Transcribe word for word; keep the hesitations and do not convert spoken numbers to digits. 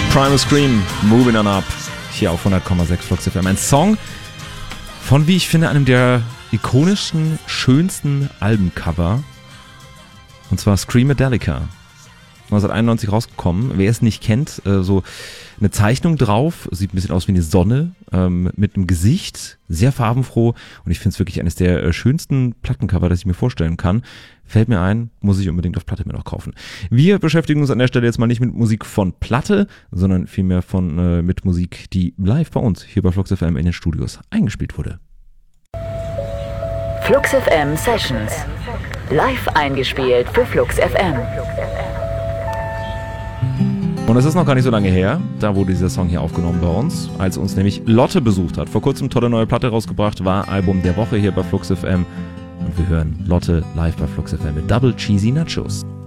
Primal Scream, Moving On Up, hier auf hundert Komma sechs Flux F M. Ein Song von, wie ich finde, einem der ikonischsten, schönsten Albencover. Und zwar Screamadelica. neunzehnhunderteinundneunzig rausgekommen. Wer es nicht kennt, äh, so eine Zeichnung drauf, sieht ein bisschen aus wie eine Sonne, ähm, mit einem Gesicht, sehr farbenfroh, und ich finde es wirklich eines der äh, schönsten Plattencover, das ich mir vorstellen kann. Fällt mir ein, muss ich unbedingt auf Platte mir noch kaufen. Wir beschäftigen uns an der Stelle jetzt mal nicht mit Musik von Platte, sondern vielmehr von äh, mit Musik, die live bei uns hier bei Flux F M in den Studios eingespielt wurde. Flux F M Sessions. Live eingespielt für Flux F M. Und es ist noch gar nicht so lange her, da wurde dieser Song hier aufgenommen bei uns, als uns nämlich Lotte besucht hat. Vor kurzem tolle neue Platte rausgebracht, war Album der Woche hier bei Flux F M. Und wir hören Lotte live bei Flux F M mit Double Cheesy Nachos.